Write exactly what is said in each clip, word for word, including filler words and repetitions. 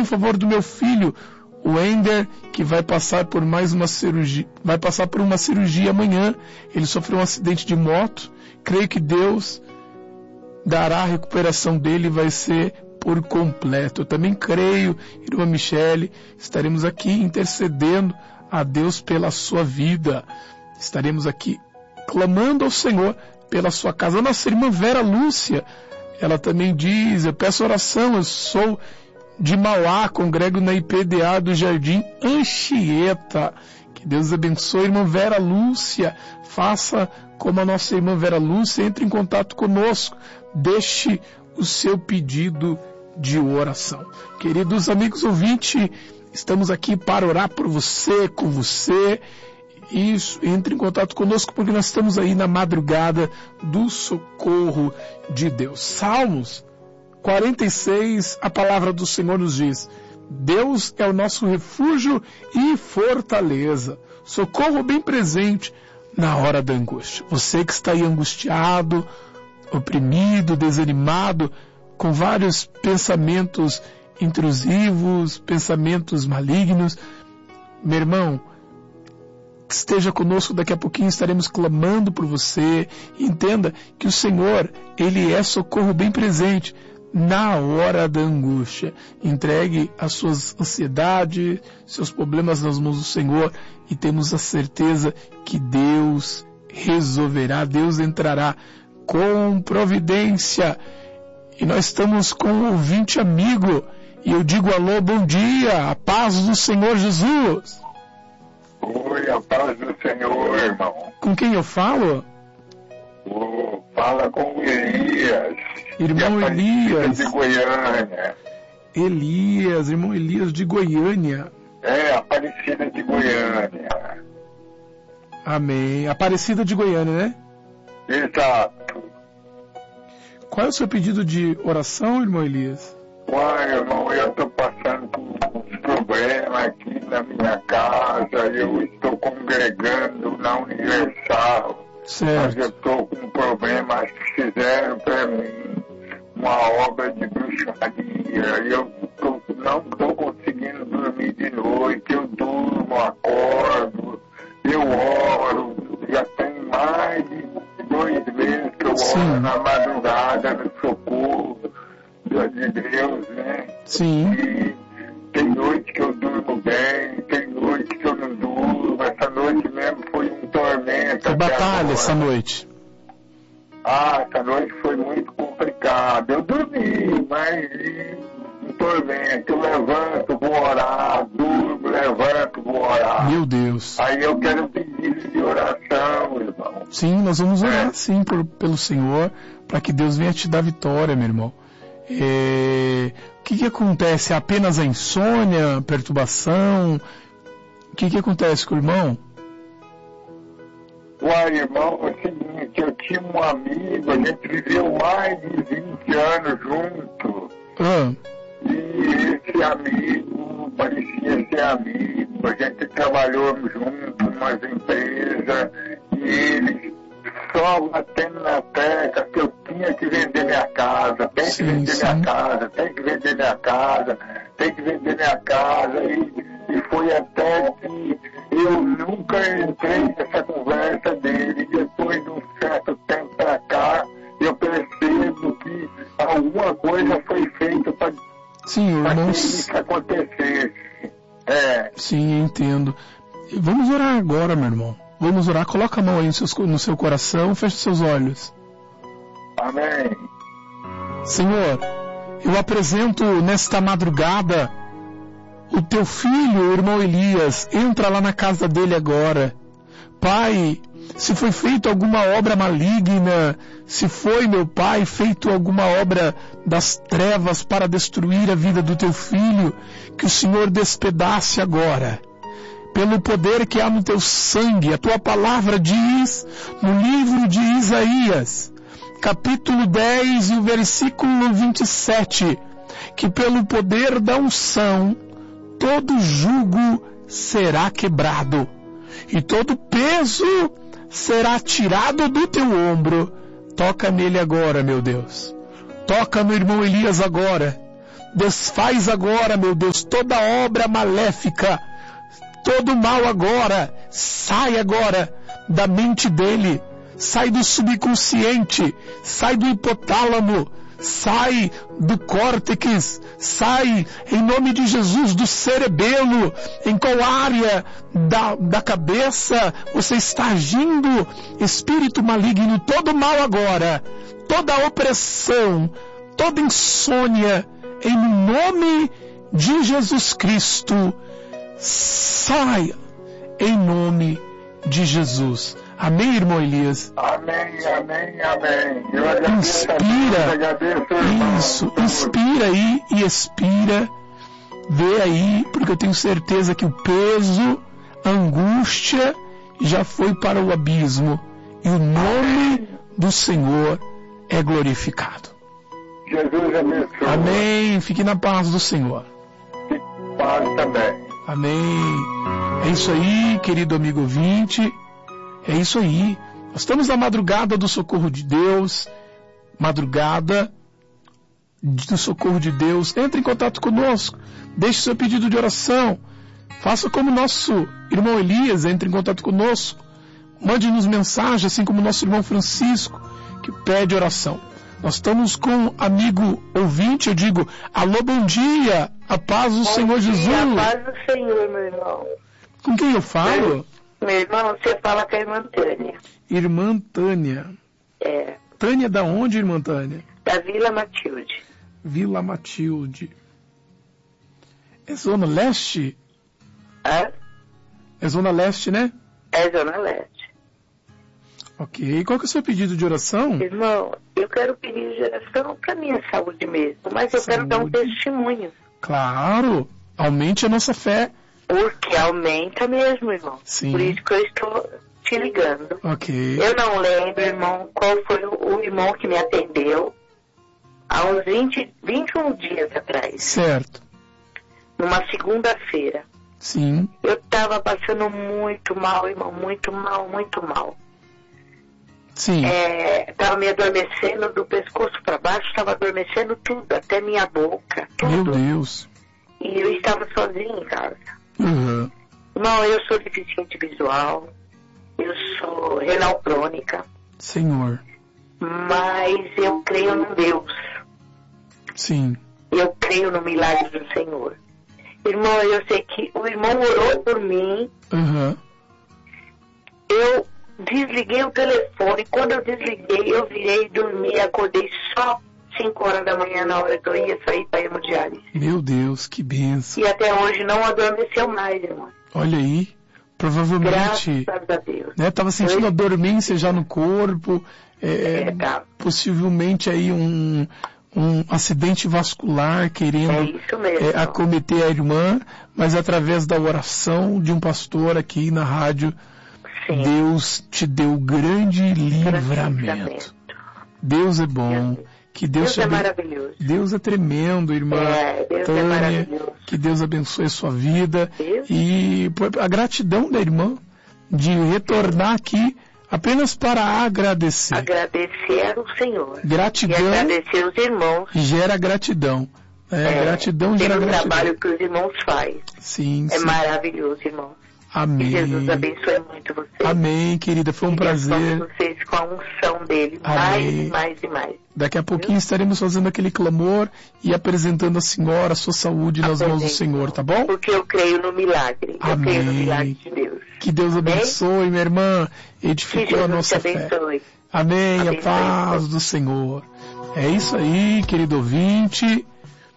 em favor do meu filho, o Ender, que vai passar por mais uma cirurgia, vai passar por uma cirurgia amanhã. Ele sofreu um acidente de moto. Creio que Deus dará a recuperação dele, vai ser por completo. Eu também creio, irmã Michele, estaremos aqui intercedendo a Deus pela sua vida. Estaremos aqui clamando ao Senhor pela sua casa. A nossa irmã Vera Lúcia, ela também diz: eu peço oração, eu sou de Mauá, congrego na I P D A do Jardim Anchieta. Que Deus abençoe, irmã Vera Lúcia. Faça como a nossa irmã Vera Lúcia, entre em contato conosco, deixe o seu pedido de oração. Queridos amigos ouvintes, estamos aqui para orar por você, com você. Isso, entre em contato conosco, porque nós estamos aí na madrugada do socorro de Deus. Salmos quarenta e seis, a palavra do Senhor nos diz: Deus é o nosso refúgio e fortaleza, socorro bem presente na hora da angústia. Você que está aí angustiado, oprimido, desanimado, com vários pensamentos intrusivos, pensamentos malignos, meu irmão, esteja conosco, daqui a pouquinho estaremos clamando por você. Entenda que o Senhor, Ele é socorro bem presente na hora da angústia. Entregue as suas ansiedades, seus problemas nas mãos do Senhor, e temos a certeza que Deus resolverá, Deus entrará com providência. E nós estamos com um ouvinte amigo, e eu digo alô, bom dia, a paz do Senhor Jesus. Oi, a paz do Senhor, irmão. Com quem eu falo? Oh, fala com Elias. Irmão Elias. De Goiânia. Elias, irmão Elias de Goiânia. É, Aparecida de Goiânia. Amém. Aparecida de Goiânia, né? Exato. Qual é o seu pedido de oração, irmão Elias? Uai, irmão, eu estou passando por uns problemas aqui na minha casa. Eu estou congregando na Universal. Certo. Mas eu estou com um problema, acho que fizeram para mim uma obra de bruxaria. Eu tô, não estou conseguindo dormir de noite. Eu durmo, acordo, eu oro. Já tem mais de dois meses que eu Sim. oro na madrugada no socorro de Deus, né? Sim. E tem noite que eu durmo bem, tem noite que eu não durmo. Essa noite mesmo foi um tormento. Foi batalha essa noite. Ah, essa noite foi muito complicada. Eu dormi, mas um tormento. Eu levanto, vou orar, durmo, levanto, vou orar. Meu Deus. Aí eu quero pedir de oração, irmão. Sim, nós vamos orar É. sim por, pelo Senhor, para que Deus venha te dar vitória, meu irmão. É... O que que acontece? É apenas a insônia, perturbação? O que que acontece com o irmão? Uai, irmão, é o seguinte, eu tinha um amigo, a gente viveu mais de vinte anos juntos. Ah, E esse amigo parecia ser amigo, a gente trabalhou junto umas empresas e ele só batendo na tecla que eu tinha que vender minha casa, tem que Sim, vender sim. minha casa, tem que vender minha casa, tem que vender minha casa, e, e foi até que eu nunca entrei nessa conversa dele. Depois de um certo tempo pra cá, eu percebo que alguma coisa foi feita para sim, que irmãos. isso acontecesse. É, Sim, entendo. Vamos orar agora, meu irmão. Vamos orar. Coloca a mão aí no seu, no seu coração, feche seus olhos. amém. Senhor, eu apresento nesta madrugada o teu filho, o irmão Elias. Entra lá na casa dele agora. Pai, se foi feita alguma obra maligna, se foi, meu Pai, feito alguma obra das trevas para destruir a vida do teu filho, que o Senhor despedace agora. Pelo poder que há no teu sangue, a tua palavra diz no livro de Isaías, capítulo dez e o versículo vinte e sete, que pelo poder da unção, todo jugo será quebrado, e todo peso será tirado do teu ombro. Toca nele agora, meu Deus. Toca no irmão Elias agora. Desfaz agora, meu Deus, toda obra maléfica, todo mal agora, sai agora da mente dele, sai do subconsciente, sai do hipotálamo, sai do córtex, sai em nome de Jesus do cerebelo. Em qual área da, da cabeça você está agindo, espírito maligno? Todo mal agora, toda opressão, toda insônia, em nome de Jesus Cristo, saia em nome de Jesus. Amém, irmão Elias? Amém, amém, amém. Eu agradeço, inspira, agradeço, irmão. Isso, inspira aí e expira. Vê aí, porque eu tenho certeza que o peso, a angústia já foi para o abismo. E o nome do Senhor é glorificado. Jesus abençoe. Amém. Fique na paz do Senhor. Fique em paz também. Amém. É isso aí, querido amigo ouvinte. É isso aí. Nós estamos na madrugada do socorro de Deus. Madrugada do socorro de Deus. Entre em contato conosco. Deixe seu pedido de oração. Faça como nosso irmão Elias. Entre em contato conosco. Mande-nos mensagem, assim como nosso irmão Francisco, que pede oração. Nós estamos com um amigo ouvinte. Eu digo, alô, bom dia. A paz do Bom Senhor dia, Jesus. A paz do Senhor, meu irmão. Com quem eu falo? Meu irmão, você fala com a irmã Tânia. Irmã Tânia. É, Tânia da onde, irmã Tânia? da Vila Matilde. Vila Matilde. É Zona Leste? Hã? É Zona Leste, né? É Zona Leste. Ok. Qual que é o seu pedido de oração? Irmão, eu quero pedir oração para minha saúde mesmo, mas eu quero dar um Saúde. testemunho. Claro. Aumente a nossa fé. Porque aumenta mesmo, irmão. Sim. Por isso que eu estou te ligando. Ok. Eu não lembro, irmão, qual foi o, o irmão que me atendeu há uns vinte, vinte e um dias atrás, Certo. numa segunda-feira. Sim. Eu estava passando muito mal, irmão, muito mal, muito mal. Sim. Estava me adormecendo do pescoço para baixo, estava adormecendo tudo, até minha boca, Meu tudo. Deus. E eu estava sozinha em casa. Uhum. Irmão, eu sou deficiente visual, eu sou renal crônica, Senhor. mas eu creio no Deus. Sim. Eu creio no milagre do Senhor. Irmão, eu sei que o irmão orou por mim, Uhum. eu desliguei o telefone. Quando eu desliguei, eu virei dormir, acordei só cinco horas da manhã na hora que eu ia sair para hemodiálise. Meu Deus, que benção. E até hoje não adormeceu mais, irmão. Olha aí. Provavelmente, Graças a Deus. né, tava sentindo Foi- a dormência já no corpo. É, É, tá. possivelmente aí um, um acidente vascular É querendo isso mesmo. é, acometer a irmã, mas através da oração de um pastor aqui na rádio, Sim. Deus te deu grande Grande livramento. livramento. Deus é bom. Que Deus, Deus te é aben- maravilhoso. Deus é tremendo, irmã É, Deus é Tânia. maravilhoso. Que Deus abençoe a sua vida. Deus. E pô, a gratidão da irmã de retornar aqui apenas para agradecer. Agradecer ao Senhor. E Gratidão agradecer os irmãos. gera gratidão. É, é, gratidão gera pelo gratidão. trabalho que os irmãos fazem. Sim, É sim. maravilhoso, irmão. Que Amém. Jesus abençoe muito vocês. Amém, querida. Foi um Que Deus prazer. toque vocês com a unção dele. Amém. Mais e mais e mais. Daqui a pouquinho estaremos fazendo aquele clamor e apresentando a senhora, a sua saúde nas mãos do Apresente, Senhor, tá bom? Porque eu creio no milagre. Eu Amém. creio no milagre de Deus. Que Deus Amém? abençoe, minha irmã. Que Edificou a Jesus te nossa fé. abençoe. Amém. A Abençoe. paz do Senhor. É isso aí, querido ouvinte.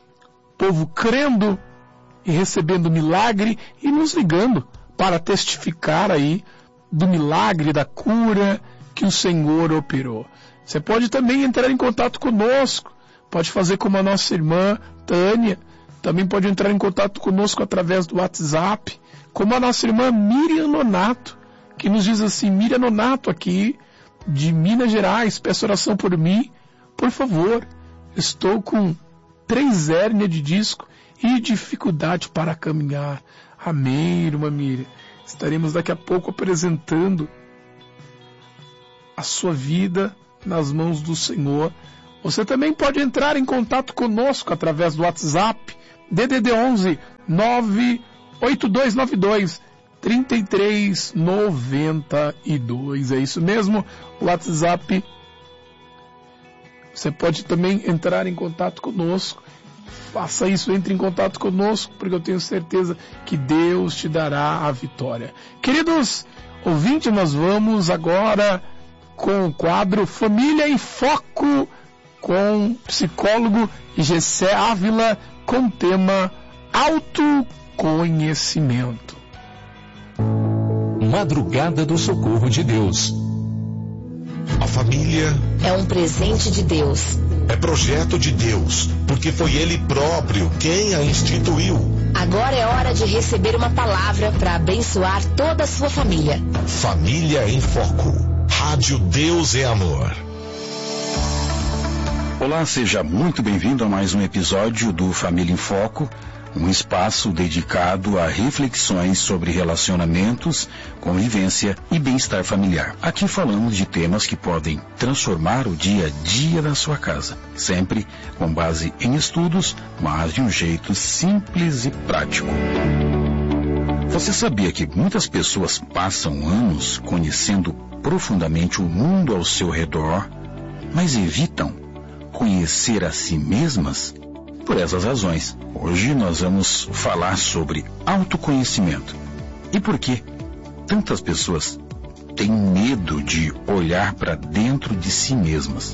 Povo crendo e recebendo milagre e nos ligando para testificar aí do milagre, da cura que o Senhor operou. Você pode também entrar em contato conosco. Pode fazer como a nossa irmã Tânia. Também pode entrar em contato conosco através do WhatsApp. Como a nossa irmã Miriam Nonato, que nos diz assim: Miriam Nonato aqui, de Minas Gerais, peço oração por mim. Por favor, estou com três hérnias de disco e dificuldade para caminhar. Amém, irmã Miriam. Estaremos daqui a pouco apresentando a sua vida nas mãos do Senhor, Você também pode entrar em contato conosco através do WhatsApp D D D onze nove oito dois nove dois três três nove dois. É isso mesmo, o WhatsApp. Você pode também entrar em contato conosco. Faça isso, entre em contato conosco, porque eu tenho certeza que Deus te dará a vitória. Queridos ouvintes, nós vamos agora com o quadro Família em Foco, com o psicólogo Gessé Ávila, com o tema autoconhecimento. Madrugada do Socorro de Deus. A família é um presente de Deus. É projeto de Deus, porque foi Ele próprio quem a instituiu. Agora é hora de receber uma palavra para abençoar toda a sua família. Família em Foco. Rádio Deus é Amor. Olá, seja muito bem-vindo a mais um episódio do Família em Foco, um espaço dedicado a reflexões sobre relacionamentos, convivência e bem-estar familiar. Aqui falamos de temas que podem transformar o dia a dia da sua casa, sempre com base em estudos, mas de um jeito simples e prático. Você sabia que muitas pessoas passam anos conhecendo profundamente o mundo ao seu redor, mas evitam conhecer a si mesmas? Por essas razões, hoje nós vamos falar sobre autoconhecimento. E por que tantas pessoas têm medo de olhar para dentro de si mesmas?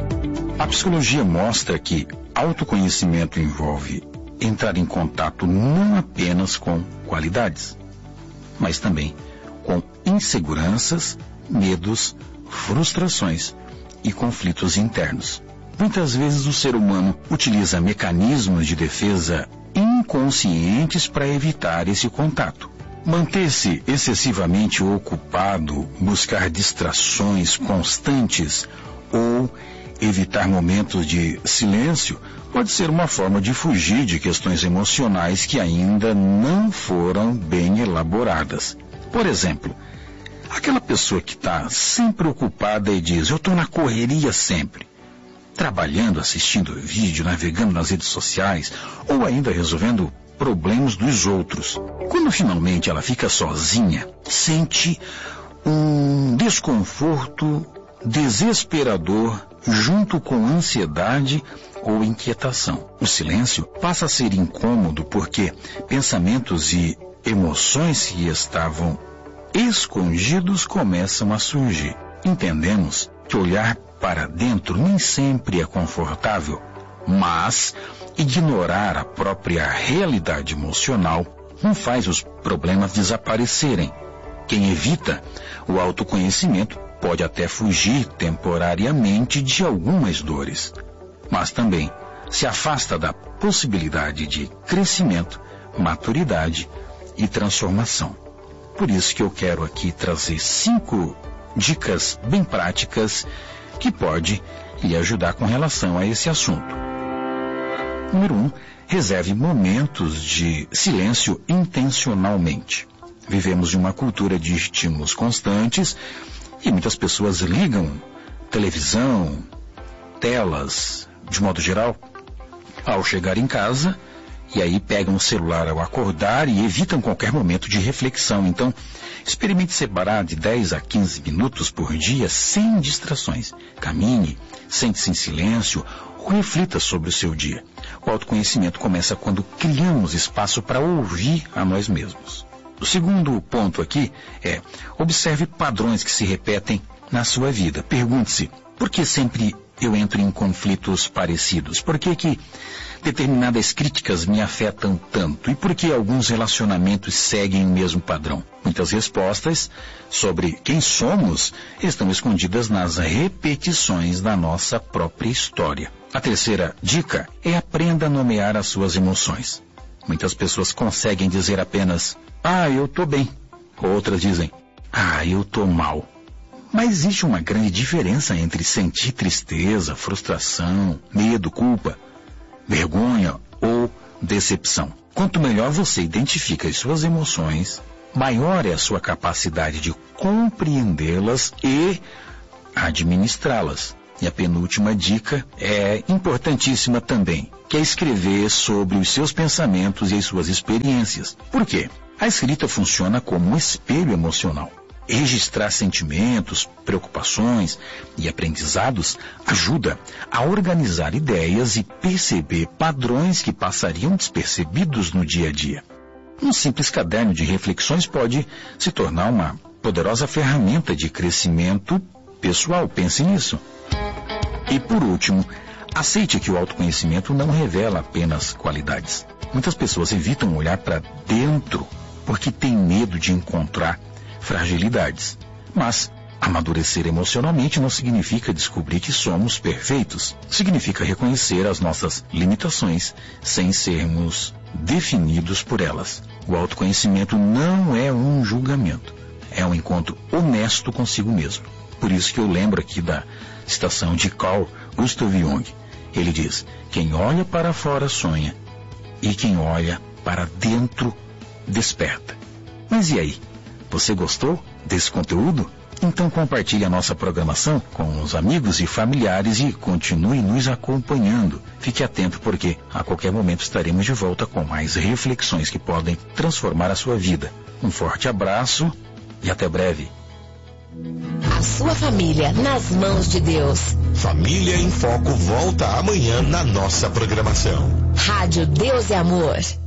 A psicologia mostra que autoconhecimento envolve entrar em contato não apenas com qualidades, mas também com inseguranças, medos, frustrações e conflitos internos. Muitas vezes o ser humano utiliza mecanismos de defesa inconscientes para evitar esse contato. Manter-se excessivamente ocupado, buscar distrações constantes ou evitar momentos de silêncio pode ser uma forma de fugir de questões emocionais que ainda não foram bem elaboradas. Por exemplo, aquela pessoa que está sempre ocupada e diz: eu estou na correria sempre. Trabalhando, assistindo vídeo, navegando nas redes sociais ou ainda resolvendo problemas dos outros. Quando finalmente ela fica sozinha, sente um desconforto desesperador junto com ansiedade ou inquietação. O silêncio passa a ser incômodo porque pensamentos e emoções que estavam escondidos começam a surgir. Entendemos que olhar para dentro nem sempre é confortável, mas ignorar a própria realidade emocional não faz os problemas desaparecerem. Quem evita o autoconhecimento pode até fugir temporariamente de algumas dores, mas também se afasta da possibilidade de crescimento, maturidade e transformação. Por isso que eu quero aqui trazer cinco dicas bem práticas que pode lhe ajudar com relação a esse assunto. Número um, reserve momentos de silêncio intencionalmente. Vivemos em uma cultura de estímulos constantes e muitas pessoas ligam televisão, telas, de modo geral, ao chegar em casa, e aí pegam o celular ao acordar e evitam qualquer momento de reflexão. Então, experimente separar de dez a quinze minutos por dia sem distrações. Caminhe, sente-se em silêncio ou reflita sobre o seu dia. O autoconhecimento começa quando criamos espaço para ouvir a nós mesmos. O segundo ponto aqui é: observe padrões que se repetem na sua vida. Pergunte-se: por que sempre eu entro em conflitos parecidos? Por que que determinadas críticas me afetam tanto? E por que alguns relacionamentos seguem o mesmo padrão? Muitas respostas sobre quem somos estão escondidas nas repetições da nossa própria história. A terceira dica é: aprenda a nomear as suas emoções. Muitas pessoas conseguem dizer apenas: ah, eu tô bem. Outras dizem: ah, eu tô mal. Mas existe uma grande diferença entre sentir tristeza, frustração, medo, culpa, vergonha ou decepção. Quanto melhor você identifica as suas emoções, maior é a sua capacidade de compreendê-las e administrá-las. E a penúltima dica é importantíssima também, que é escrever sobre os seus pensamentos e as suas experiências. Por quê? A escrita funciona como um espelho emocional. Registrar sentimentos, preocupações e aprendizados ajuda a organizar ideias e perceber padrões que passariam despercebidos no dia a dia. Um simples caderno de reflexões pode se tornar uma poderosa ferramenta de crescimento pessoal. Pense nisso. E por último, aceite que o autoconhecimento não revela apenas qualidades. Muitas pessoas evitam olhar para dentro porque têm medo de encontrar fragilidades. Mas amadurecer emocionalmente não significa descobrir que somos perfeitos. Significa reconhecer as nossas limitações sem sermos definidos por elas. O autoconhecimento não é um julgamento. É um encontro honesto consigo mesmo. Por isso que eu lembro aqui da citação de Carl Gustav Jung. Ele diz: quem olha para fora sonha, e quem olha para dentro desperta. Mas e aí? Você gostou desse conteúdo? Então compartilhe a nossa programação com os amigos e familiares e continue nos acompanhando. Fique atento porque a qualquer momento estaremos de volta com mais reflexões que podem transformar a sua vida. Um forte abraço e até breve. A sua família nas mãos de Deus. Família em Foco volta amanhã na nossa programação. Rádio Deus é Amor.